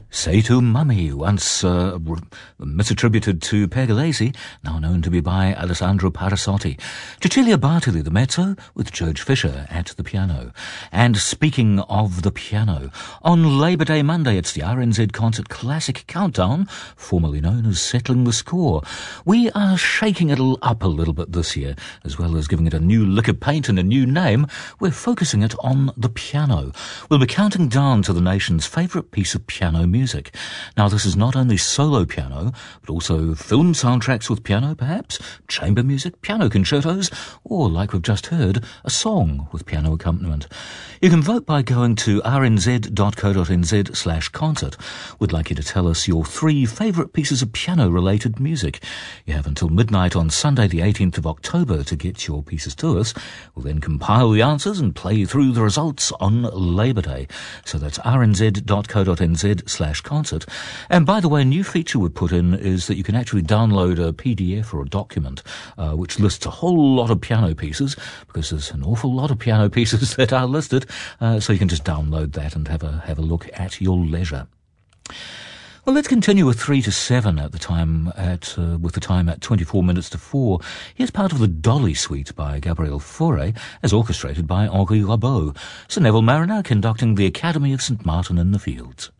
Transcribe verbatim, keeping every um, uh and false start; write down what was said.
Say to Mummy, once uh, misattributed to Pergolesi, now known to be by Alessandro Parasotti. Cecilia Bartoli, the mezzo, with George Fisher at the piano. And speaking of the piano, on Labour Day Monday, it's the R N Z Concert Classic Countdown, formerly known as Settling the Score. We are shaking it up a little bit this year, as well as giving it a new lick of paint and a new name. We're focusing it on the piano. We'll be counting down to the nation's favourite piece of piano music. Music. Now, this is not only solo piano, but also film soundtracks with piano, perhaps, chamber music, piano concertos, or, like we've just heard, a song with piano accompaniment. You can vote by going to rnz.co.nz slash concert. We'd like you to tell us your three favourite pieces of piano-related music. You have until midnight on Sunday the eighteenth of October to get your pieces to us. We'll then compile the answers and play through the results on Labour Day. So that's rnz.co.nz slash concert. And by the way, a new feature we put in is that you can actually download a P D F or a document uh, which lists a whole lot of piano pieces, because there's an awful lot of piano pieces that are listed, uh, so you can just download that and have a have a look at your leisure. Well, let's continue with three to seven at the time at uh, with the time at twenty-four minutes to four. Here's part of the Dolly Suite by Gabriel Fauré, as orchestrated by Henri Rabault. Sir Neville Mariner conducting the Academy of Saint Martin in the Fields.